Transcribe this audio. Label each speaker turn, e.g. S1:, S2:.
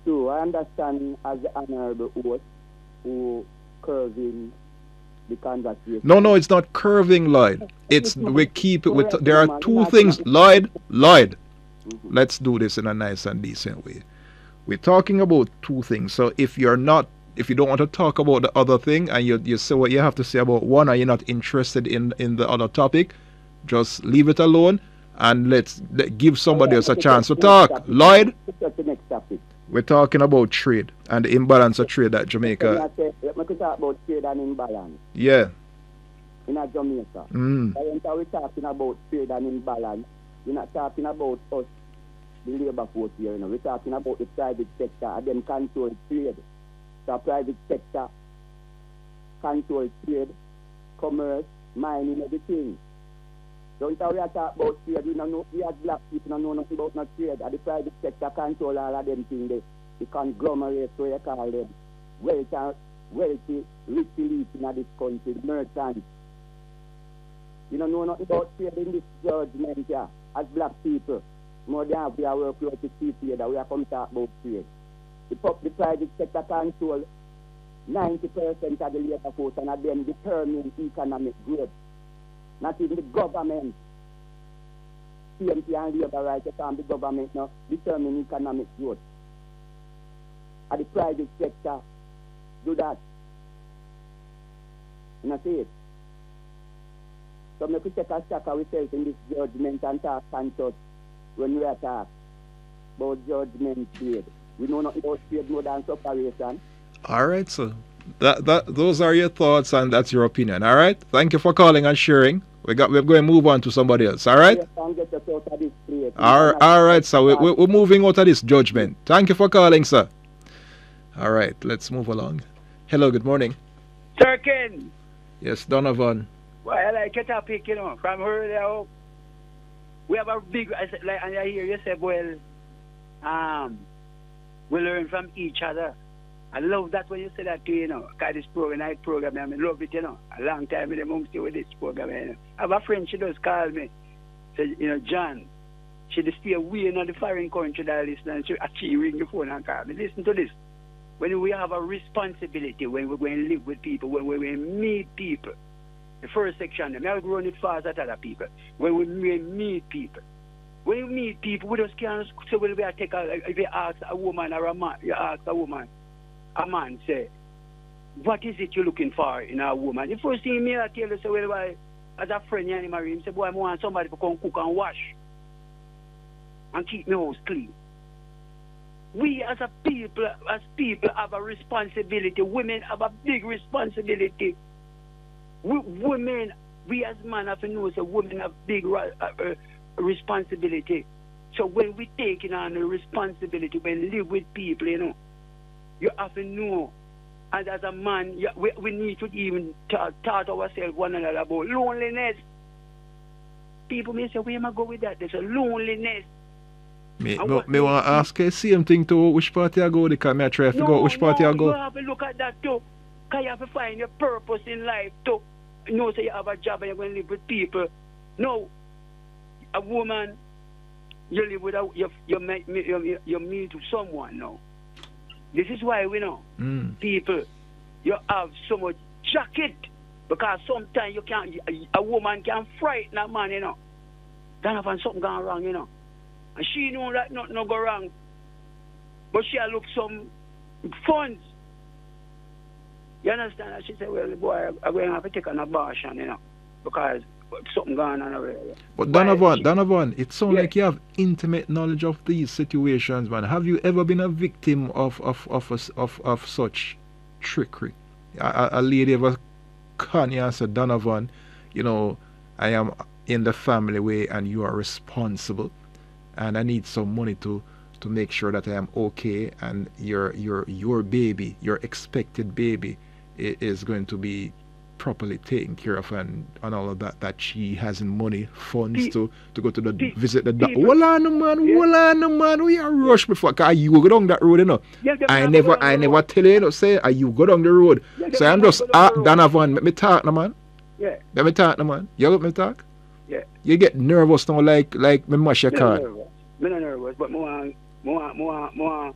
S1: true. I understand as the honorable host who curving the conversation.
S2: No, it's not curving, Lloyd. It's we keep it with. There are two things, Lloyd. Let's do this in a nice and decent way. We're talking about two things. So if you don't want to talk about the other thing, and you say what you have to say about one, and you're not interested in the other topic, just leave it alone and give somebody else a chance to talk. Lloyd, we're talking about trade and the imbalance of trade at Jamaica.
S1: Let me talk about trade and imbalance.
S2: Yeah.
S1: In Jamaica. When we're talking about trade and imbalance, we're not talking about us, the labor force here. We're talking about the private sector and them control trade. The private sector control trade, commerce, mining, everything. Don't we are talking about trade, we as black people don't know nothing about no trade. And the private sector control all of them things, the conglomerates, so you call them, wealthy, rich elite in this country, the merchants. You don't know nothing about trade in this judgment here, as black people. More than we are working to see trade, that we are coming to talk about trade. The private sector control 90% of the labor force and then determine economic growth. Not even the government. CMT and labor rights, the government now determine economic growth. And the private sector do that. You know, see it. So we could take a stock of ourselves in this judgment and talk conscious when we talk about judgment trade. We know nothing about trade more than separation.
S2: All right, so those are your thoughts and that's your opinion. All right, thank you for calling and sharing. We're going to move on to somebody else. All right. All right, so we're moving out of this judgment. Thank you for calling, sir. All right, let's move along. Hello, good morning.
S3: Turkin.
S2: Yes, Donovan.
S3: Well, I like your topic, from earlier. We have a big, and I hear you say, well, we learn from each other. I love that when you say that too, because this program, I love it, a long time in the months with this program, I have a friend, she does call me, say, John, she just stay away in the foreign country that listen, and she ring the phone and call me. Listen to this. When we have a responsibility, when we're going to live with people, when we meet people, the first section, I'm not run it fast at other people. When we meet people, when you meet people, we just can't say, well, we take if you ask a woman or a man, you ask a woman, a man say, what is it you're looking for in a woman? The first thing me I tell you, say, well, as a friend, you marry him, say, boy, I want somebody to come cook and wash and keep my house clean. We as people have a responsibility. Women have a big responsibility. Women, we as men have to know that women have big responsibility. So when we take on the responsibility, when we live with people, you have to know. And as a man, we need to even talk ourselves one another about loneliness. People may say, where am I go with that? There's a loneliness.
S2: Me want to ask the same thing to which party I go, because I try to figure out which party I go.
S3: You have to look at that too. Because you have to find your purpose in life too. So you have a job and you're going to live with people. No, a woman, you live with you meet with someone now. This is why we know people, you have so much jacket because sometimes a woman can frighten a man, Then have something gone wrong, And she know that nothing no go wrong. But she look some funds. You understand? And she said, well, boy, I'm going to have to take an abortion, because something going on over there.
S2: But Donovan, it sounds like you have intimate knowledge of these situations, man. Have you ever been a victim of such trickery? A lady ever called you and said, Donovan, I am in the family way and you are responsible, and I need some money to make sure that I am okay, and your baby, your expected baby, is going to be properly taken care of and all of that she has money, funds to go to visit the doctor. Hold on, man, we are rush before, because you go down that road, I never tell you, say, you go down the road. So I'm just Donovan, let me talk, man.
S3: Yeah.
S2: Let me talk, man. You let me talk?
S3: Yeah.
S2: You get nervous now, like me mash your card.
S3: I'm not nervous, but more